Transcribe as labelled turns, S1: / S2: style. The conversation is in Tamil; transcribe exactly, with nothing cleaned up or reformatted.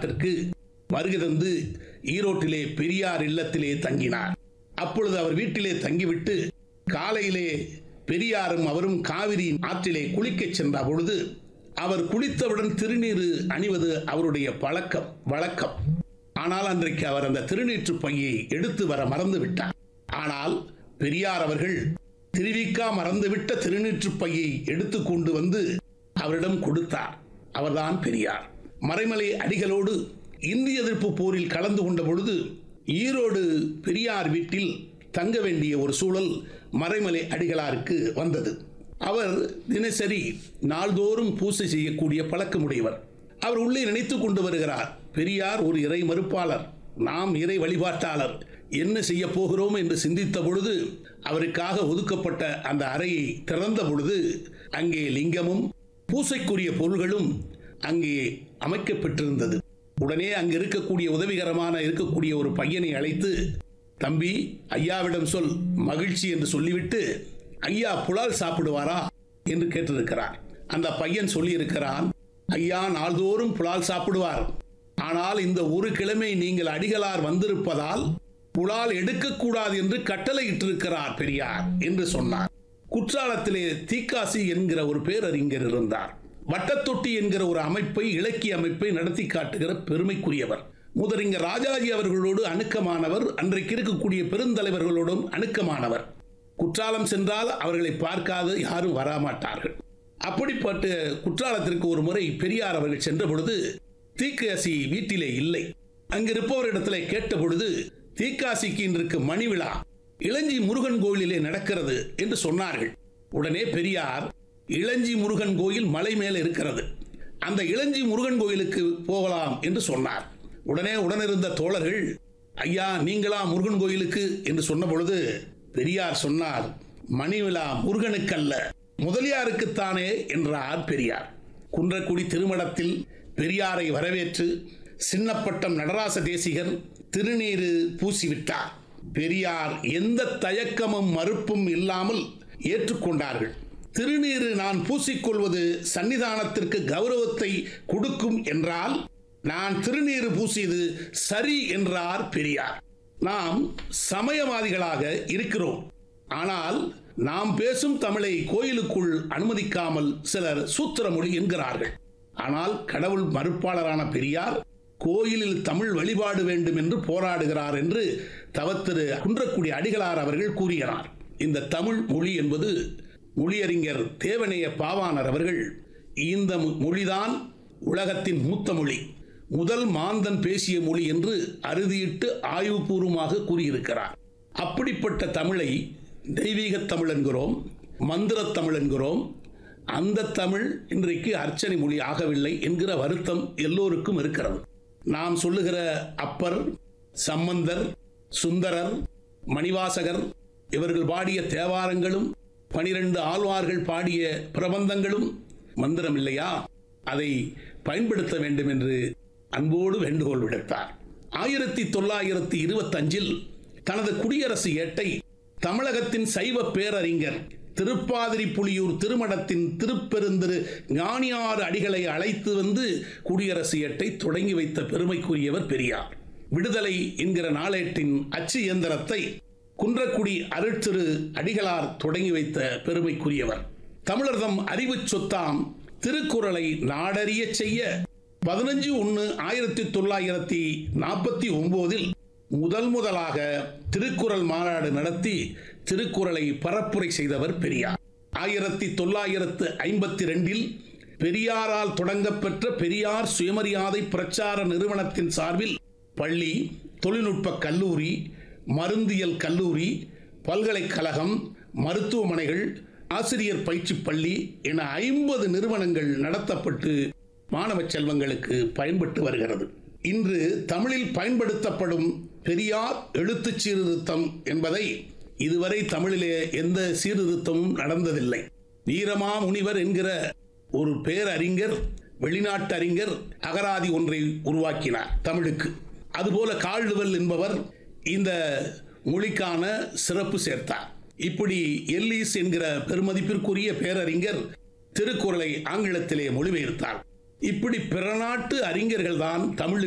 S1: தமிழ்நாட்டிற்கு வருகை தந்து ஈரோட்டிலே பெரியார் இல்லத்திலே தங்கினார். அப்பொழுது அவர் வீட்டிலே தங்கிவிட்டு காலையிலே பெரியாரும் அவரும் காவிரி ஆற்றிலே குளிக்கச் சென்ற பொழுது அவர் குளித்தவுடன் திருநீறு அணிவது அவருடைய பழக்கம் வழக்கம். ஆனால் அன்றைக்கு அவர் அந்த திருநீற்று பையை எடுத்து வர மறந்து விட்டார். ஆனால் பெரியார் அவர்கள் திருவிக்கா மறந்துவிட்ட திருநீற்று பையை எடுத்து கொண்டு வந்து அவரிடம் கொடுத்தார். அவர்தான் பெரியார். மறைமலை அடிகளோடு இந்திய எதிர்ப்பு போரில் கலந்து கொண்ட பொழுது ஈரோடு பெரியார் வீட்டில் தங்க வேண்டிய ஒரு சூழல் மறைமலை அடிகளாருக்கு வந்தது. அவர் தினசரி நாள்தோறும் பூசை செய்யக்கூடிய பழக்கமுடையவர். அவர் உள்ளே நினைத்துக் கொண்டு வருகிறார், பெரியார் ஒரு இறை மறுப்பாளர், நாம் இறை வழிபாட்டாளர், என்ன செய்ய போகிறோம் என்று சிந்தித்த பொழுது அவருக்காக ஒதுக்கப்பட்ட அந்த அறையை திறந்த பொழுது அங்கே லிங்கமும் பூசைக்குரிய பொருள்களும் அங்கே அமைக்கப்பட்டிருந்தது. உடனே அங்கு இருக்கக்கூடிய உதவிகரமான இருக்கக்கூடிய ஒரு பையனை அழைத்து, தம்பி ஐயாவிடம் சொல், மகிழ்ச்சி என்று சொல்லிவிட்டு, ஐயா புலால் சாப்பிடுவாரா என்று கேட்டிருக்கிறார். அந்த பையன் சொல்லி இருக்கிறான், ஐயா நாள்தோறும் புலால் சாப்பிடுவார், ஆனால் இந்த ஒரு கிழமை நீங்கள் அடிகளார் வந்திருப்பதால் புலால் எடுக்கக்கூடாது என்று கட்டளை இட்டிருக்கிறார் பெரியார் என்று சொன்னார். குற்றாலத்திலே தீக்காசி என்கிற ஒரு பேரறிஞர் இருந்தார். வட்டத்தொட்டி என்கிற ஒரு அமைப்பை, இலக்கிய அமைப்பை நடத்தி காட்டுகிற பெருமைக்குரியவர். முதறிஞர் ராஜாஜி அவர்களோடு அணுக்கமானவர், அன்றைக்கு இருக்கக்கூடிய பெருந்தலைவர்களோடும் அணுக்கமானவர். குற்றாலம் சென்றால் அவர்களை பார்க்காது யாரும் வரமாட்டார்கள். அப்படிப்பட்ட குற்றாலத்திற்கு ஒரு முறை பெரியார் அவர்கள் சென்ற பொழுது தீக்காசி வீட்டிலே இல்லை. அங்கிருப்பவரிடத்திலே கேட்ட பொழுது, தீக்காசிக்கு இன்றைக்கு மணி விழா இளஞ்சி முருகன் கோயிலிலே நடக்கிறது என்று சொன்னார்கள். உடனே பெரியார், இளஞ்சி முருகன் கோயில் மலை மேலே இருக்கிறது, அந்த இளஞ்சி முருகன் கோயிலுக்கு போகலாம் என்று சொன்னார். உடனே உடனிருந்த தோழர்கள், ஐயா நீங்களா முருகன் கோயிலுக்கு என்று சொன்ன பொழுது பெரியார் சொன்னார், மணி விழா முருகனுக்கல்ல முதலியாருக்குத்தானே என்றார் பெரியார். குன்றக்குடி திருமணத்தில் பெரியாரை வரவேற்று சின்னப்பட்டம் நடராச தேசிகர் திருநீறு பூசிவிட்டார். பெரியார் எந்த தயக்கமும் மறுப்பும் இல்லாமல் ஏற்றுக்கொண்டார்கள். திருநீறு நான் பூசிக்கொள்வது சன்னிதானத்திற்கு கௌரவத்தை கொடுக்கும் என்றால் நான் திருநீறு பூசியது சரி என்றார் பெரியார். நாம் சமயவாதிகளாக இருக்கிறோம், ஆனால் நாம் பேசும் தமிழை கோயிலுக்குள் அனுமதிக்காமல் சிலர் சூத்திரமொழி என்கிறார்கள். ஆனால் கடவுள் மறுப்பாளரான பெரியார் கோயிலில் தமிழ் வழிபாடு வேண்டும் என்று போராடுகிறார் என்று தவத்திரு குன்றக்குடி அடிகளார் அவர்கள் கூறுகிறார். இந்த தமிழ் மொழி என்பது மொழியறிஞர் தேவனைய பாவாணர் அவர்கள், இந்த மொழிதான் உலகத்தின் மூத்த மொழி, முதல் மாந்தன் பேசிய மொழி என்று அறுதியிட்டு ஆய்வுபூர்வமாக கூறியிருக்கிறார். அப்படிப்பட்ட தமிழை தெய்வீக தமிழ் என்கிறோம், மந்திர தமிழ் என்கிறோம். அந்த தமிழ் இன்றைக்கு அர்ச்சனை மொழி ஆகவில்லை என்கிற வருத்தம் எல்லோருக்கும் இருக்கிறது. நாம் சொல்லுகிற அப்பர், சம்பந்தர், சுந்தரர், மணிவாசகர் இவர்கள் பாடிய தேவாரங்களும் பனிரெண்டு ஆழ்வார்கள் பாடிய பிரபந்தங்களும் மந்திரம் இல்லையா? அதை பயன்படுத்த வேண்டும் என்று அன்போடு வேண்டுகோள் விடுத்தார். ஆயிரத்தி தொள்ளாயிரத்தி இருபத்தி அஞ்சில் தனது குடியரசு ஏட்டை தமிழகத்தின் சைவ பேரறிஞர் திருப்பாதிரி புலியூர் திருமணத்தின் திருப்பெருந்திரு ஞானியார் அடிகளை அழைத்து வந்து குடியரசு ஏட்டை தொடங்கி வைத்த பெருமைக்குரியவர் பெரியார். விடுதலை என்கிற நாளேட்டின் அச்சு இயந்திரத்தை குன்றக்குடி அருட்திரு அடிகளார் தொடங்கி வைத்த பெருமைக்குரியவர். தமிழர்தம் அறிவு சொத்தாம் திருக்குறளை நாடறிய செய்ய பதினஞ்சு ஒன்று ஆயிரத்தி தொள்ளாயிரத்தி நாற்பத்தி ஒன்பதில் முதல் முதலாக திருக்குறள் மாநாடு நடத்தி திருக்குறளை பரப்புரை செய்தவர் பெரியார். ஆயிரத்தி தொள்ளாயிரத்து ஐம்பத்தி ரெண்டில் பெரியாரால் தொடங்கப்பெற்ற பெரியார் சுயமரியாதை பிரச்சார நிறுவனத்தின் சார்பில் பள்ளி, தொழில்நுட்ப கல்லூரி, மருந்தியல் கல்லூரி, பல்கலைக்கழகம், மருத்துவமனைகள், ஆசிரியர் பயிற்சி பள்ளி என ஐம்பது நிறுவனங்கள் நடத்தப்பட்டு மாணவ செல்வங்களுக்கு பயன்பட்டு வருகிறது. இன்று தமிழில் பயன்படுத்தப்படும் பெரியார் எழுத்து சீர்திருத்தம் என்பதை இதுவரை தமிழிலே எந்த சீர்திருத்தமும் நடந்ததில்லை. வீரமா முனிவர் என்கிற ஒரு பேரறிஞர், வெளிநாட்டு அறிஞர் அகராதி ஒன்றை உருவாக்கினார் தமிழுக்கு. அதுபோல கால்டுவெல் என்பவர் இந்த மொழிக்கான சிறப்பு சேர்த்தார். இப்படி எல்லிஸ் என்கிற பெருமதிப்பிற்குரிய பேரறிஞர் திருக்குறளை ஆங்கிலத்திலே மொழிபெயர்த்தார். இப்படி பிற நாட்டு அறிஞர்கள் தான் தமிழுக்கு